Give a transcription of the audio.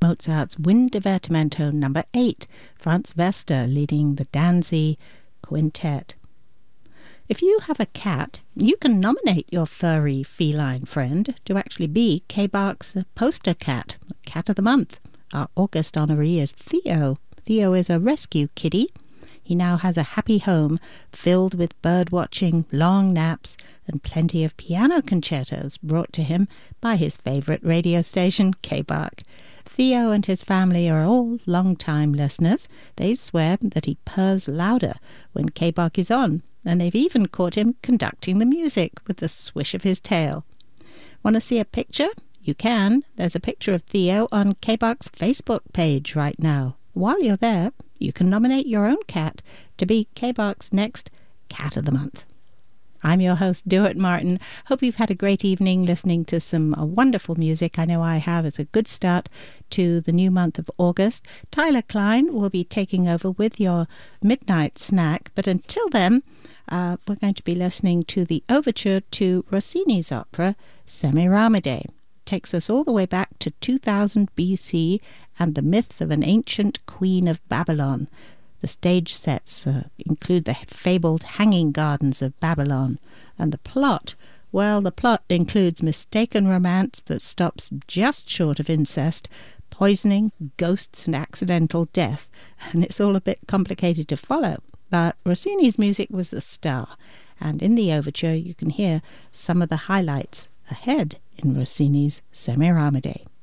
Mozart's Wundervertimento No. 8, Franz Wester leading the Danzi Quintet. If you have a cat, you can nominate your furry feline friend to actually be K-Bark's poster cat of the month. Our August honoree is Theo. Theo is a rescue kitty. He now has a happy home filled with bird watching, long naps, and plenty of piano concertos brought to him by his favourite radio station, K-Bark. Theo and his family are all long-time listeners. They swear that he purrs louder when K-Bark is on, and they've even caught him conducting the music with the swish of his tail. Want to see a picture? You can. There's a picture of Theo on K-Bark's Facebook page right now. While you're there, you can nominate your own cat to be K-Bark's next Cat of the Month. I'm your host, Duart Martin. Hope you've had a great evening listening to some wonderful music. I know I have. It's a good start to the new month of August. Tyler Klein will be taking over with your midnight snack. But until then, we're going to be listening to the overture to Rossini's opera, Semiramide. It takes us all the way back to 2000 BC and the myth of an ancient queen of Babylon. The stage sets include the fabled hanging gardens of Babylon. And the plot, well, the plot includes mistaken romance that stops just short of incest, poisoning, ghosts and accidental death. And it's all a bit complicated to follow. But Rossini's music was the star. And in the overture you can hear some of the highlights ahead in Rossini's Semiramide.